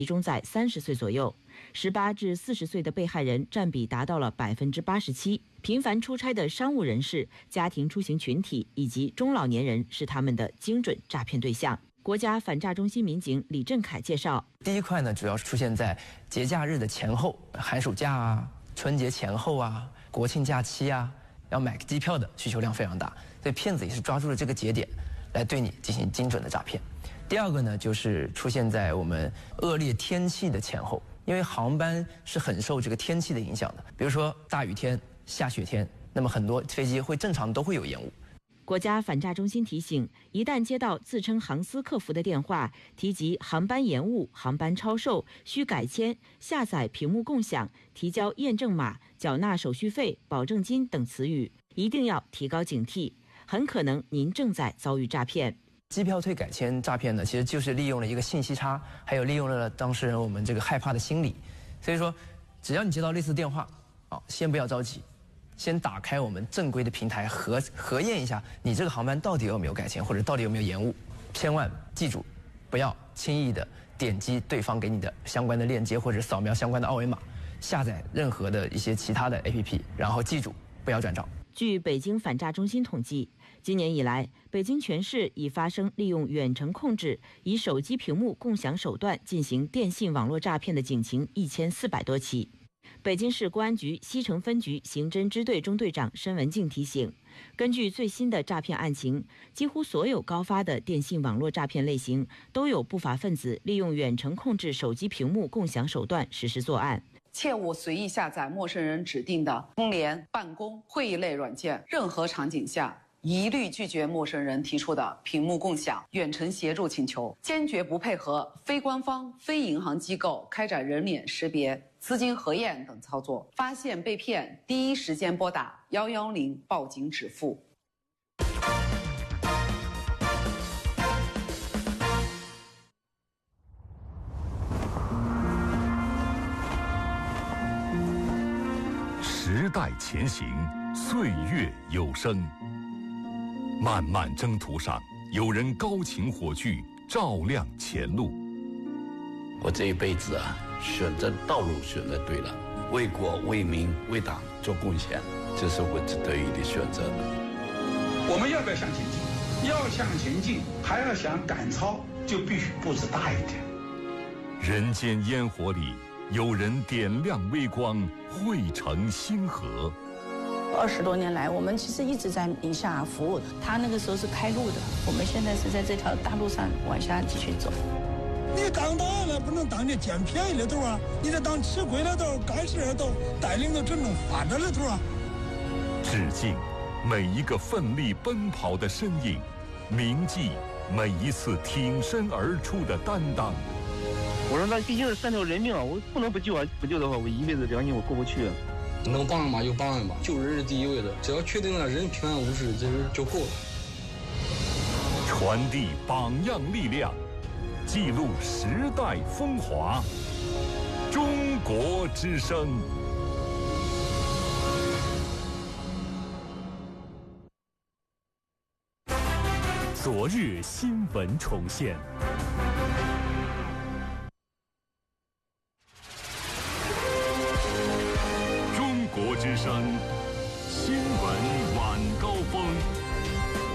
集中在30岁左右，18至40岁的被害人占比达到了87%。频繁出差的商务人士、家庭出行群体以及中老年人是他们的精准诈骗对象。国家反诈中心民警李振凯介绍， 第一块呢，主要是出现在节假日的前后，寒暑假啊、春节前后啊、国庆假期啊，要买机票的需求量非常大，所以骗子也是抓住了这个节点，来对你进行精准的诈骗。第二个呢，就是出现在我们恶劣天气的前后，因为航班是很受这个天气的影响的，比如说大雨天、下雪天，那么很多飞机会正常都会有延误。 国家反诈中心提醒，一旦接到自称航司客服的电话，提及航班延误、航班超售、需改签、下载屏幕共享、提交验证码、缴纳手续费、保证金等词语，一定要提高警惕，很可能您正在遭遇诈骗。 机票退改签诈骗呢，其实就是利用了一个信息差，还有利用了当事人我们这个害怕的心理。所以说，只要你接到类似电话，先不要着急，先打开我们正规的平台核验一下你这个航班到底有没有改签，或者到底有没有延误。千万记住，不要轻易的点击对方给你的相关的链接，或者扫描相关的二维码，下载任何的一些其他的 APP， 然后记住不要转账。 据北京反诈中心统计，今年以来，北京全市已发生利用远程控制、以手机屏幕共享手段进行电信网络诈骗的警情1400多起。北京市公安局西城分局刑侦支队中队长申文静提醒，根据最新的诈骗案情，几乎所有高发的电信网络诈骗类型都有不法分子利用远程控制手机屏幕共享手段实施作案。 切勿随意下载陌生人指定的通联、办公、会议类软件，任何场景下一律拒绝陌生人提出的屏幕共享、远程协助请求，坚决不配合非官方、非银行机构开展人脸识别、资金核验等操作。发现被骗，第一时间拨打110报警止付。 时代前行，岁月有声。漫漫征途上，有人高擎火炬，照亮前路。 我这一辈子选择道路选择对了，为国为民为党做贡献，这是我得以的选择。 我们要不要向前进？要向前进，还要想赶超，就必须步子大一点。 人间烟火里，有人点亮微光，汇成星河。 20多年来，我们其实一直在宁夏服务的。他那个时候是开路的，我们现在是在这条大路上往下继续走。 你当大了不能当你捡便宜的头啊，你得当吃亏的头、干事的头，带领着整种发展的头啊。 致敬每一个奋力奔跑的身影，铭记每一次挺身而出的担当。 我说那毕竟是3条人命啊，我不能不救啊！不救的话，我一辈子良心我过不去啊。 能帮一把就帮一把，救人是第一位的，只要确定了人平安无事，这就够了。 传递榜样力量，记录时代风华。中国之声。 昨日新闻重现。